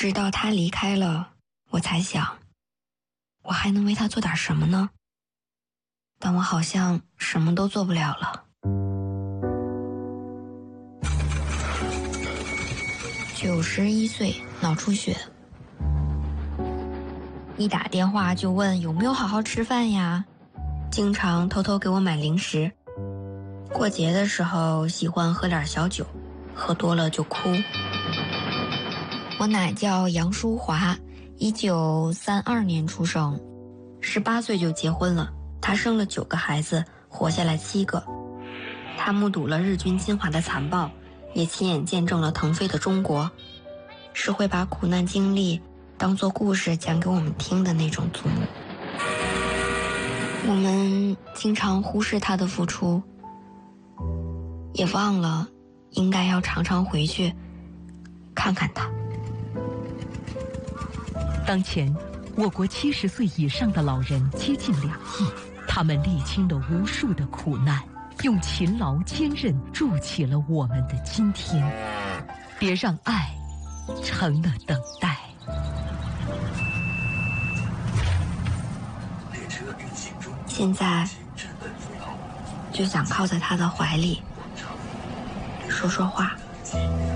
直到他离开了，我才想，我还能为他做点什么呢？但我好像什么都做不了了。91岁，脑出血。一打电话就问有没有好好吃饭呀，经常偷偷给我买零食。过节的时候喜欢喝点小酒，喝多了就哭。我奶叫杨淑华，1932年出生，18岁就结婚了。她生了9个孩子，活下来7个。她目睹了日军侵华的残暴，也亲眼见证了腾飞的中国，是会把苦难经历当作故事讲给我们听的那种祖母。我们经常忽视她的付出，也忘了应该要常常回去看看她。 当前，我国70岁以上的老人接近2亿，他们历经了无数的苦难，用勤劳坚韧筑起了我们的今天。别让爱成了等待。 现在就想靠在他的怀里说说话。